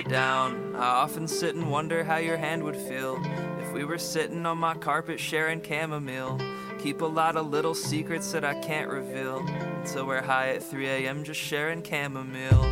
lay down, I often sit and wonder how your hand would feel if we were sitting on my carpet sharing chamomile. Keep a lot of little secrets that I can't reveal until we're high at 3 a.m. just sharing chamomile.